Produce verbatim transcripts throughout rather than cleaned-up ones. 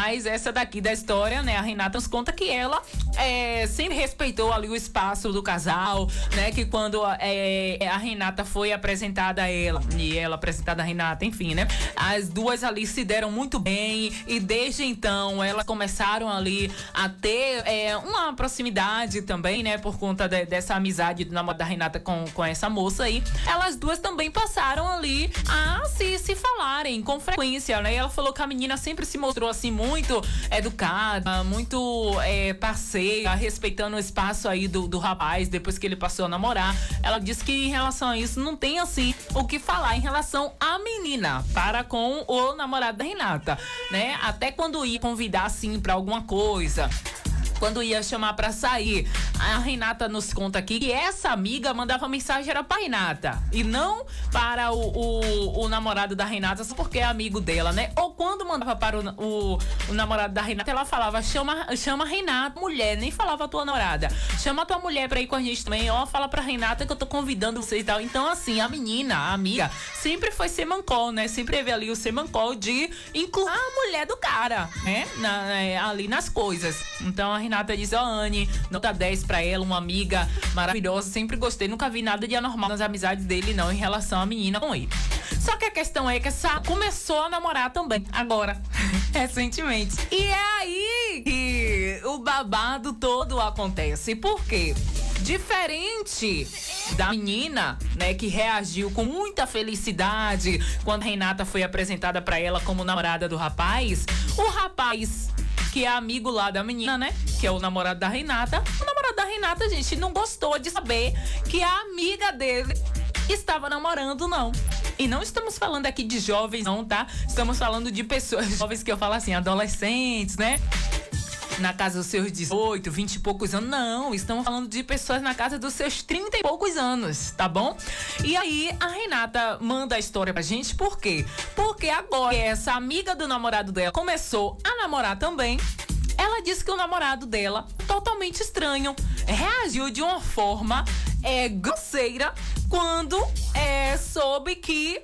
Mas essa daqui da história, né, a Renata nos conta que ela é, sempre respeitou ali o espaço do casal, né, que quando é, a Renata foi apresentada a ela, e ela apresentada a Renata, enfim, né, as duas ali se deram muito bem, e desde então elas começaram ali a ter é, uma proximidade também, né, por conta de, dessa amizade do namorado da Renata com, com essa moça aí. Elas duas também passaram ali a se, se falarem com frequência, né, e ela falou que a menina sempre se mostrou assim muito educada, muito é, parceira, respeitando o espaço aí do, do rapaz depois que ele passou a namorar. Ela disse que em relação a isso não tem assim o que falar em relação à menina para com o namorado da Renata, né? Até quando ia convidar assim pra alguma coisa, quando ia chamar pra sair, a Renata nos conta aqui que essa amiga mandava mensagem era pra Renata e não para o, o, o namorado da Renata, só porque é amigo dela, né? Ou quando mandava para o, o, o namorado da Renata, ela falava, chama, chama a Renata, mulher, nem falava a tua namorada, chama a tua mulher pra ir com a gente também, ó, fala pra Renata que eu tô convidando vocês e tal. Então assim, a menina, a amiga, sempre foi semancol, né? Sempre teve ali o semancol de incluir a mulher do cara, né? Na, é, ali nas coisas. Então a Renata diz, ó, Anne, nota dez pra ela, uma amiga maravilhosa, sempre gostei, nunca vi nada de anormal nas amizades dele, não, em relação à menina com ele. Só que a questão é que essa começou a namorar também, agora, recentemente. E é aí que o babado todo acontece. Por quê? Diferente da menina, né, que reagiu com muita felicidade quando a Renata foi apresentada pra ela como namorada do rapaz, o rapaz, que é amigo lá da menina, né, que é o namorado da Renata, o namorado da Renata, gente, não gostou de saber que a amiga dele estava namorando, não. E não estamos falando aqui de jovens, não, tá? Estamos falando de pessoas jovens, que eu falo assim, adolescentes, né? Na casa dos seus dezoito, vinte e poucos anos. Não, estamos falando de pessoas na casa dos seus trinta e poucos anos, tá bom? E aí, a Renata manda a história pra gente, por quê? Porque agora essa amiga do namorado dela começou a namorar também. Ela disse que o namorado dela, totalmente estranho, reagiu de uma forma é, grosseira quando é, soube que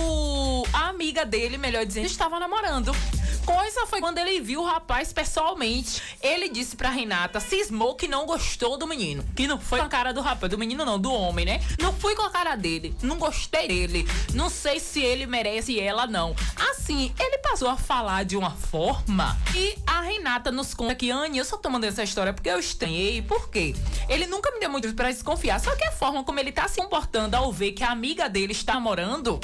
o, a amiga dele, melhor dizendo, estava namorando. Coisa foi quando ele viu o rapaz pessoalmente. Ele disse pra Renata, cismou que não gostou do menino. Que não foi com a cara do rapaz, do menino não, do homem, né? Não fui com a cara dele, não gostei dele. Não sei se ele merece ela, não. Assim, ele passou a falar de uma forma e a Renata nos conta que, Anne, eu só tô mandando essa história porque eu estranhei. Por quê? Ele nunca me deu muito pra desconfiar. Só que a forma como ele tá se comportando ao ver que a amiga dele está namorando,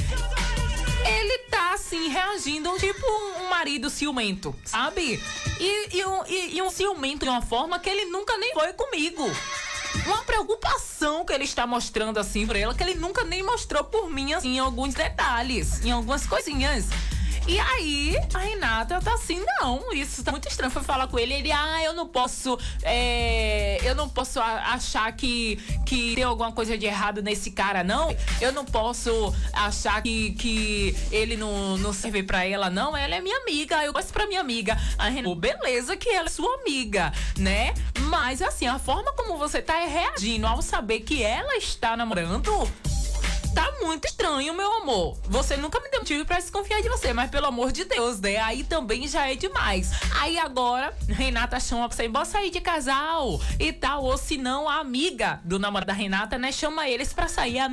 ele tá assim, reagindo tipo um marido ciumento, sabe? E, e, um, e, e um ciumento de uma forma que ele nunca nem foi comigo. Uma preocupação que ele está mostrando assim pra ela, que ele nunca nem mostrou por mim, assim, em alguns detalhes, em algumas coisinhas. E aí, a Renata tá assim, não, isso tá muito estranho. Foi falar com ele, ele, ah, eu não posso, é, eu não posso achar que, que tem alguma coisa de errado nesse cara, não. Eu não posso achar que, que ele não, não serve pra ela, não. Ela é minha amiga, eu gosto pra minha amiga. A Renata, beleza que ela é sua amiga, né? Mas assim, a forma como você tá reagindo ao saber que ela está namorando, tá muito estranho, meu amor. Você nunca me deu motivo pra desconfiar de você, mas pelo amor de Deus, né? Aí também já é demais. Aí agora, Renata chama pra sair, bora sair de casal e tal. Ou se não, a amiga do namorado da Renata, né, chama eles pra sair. A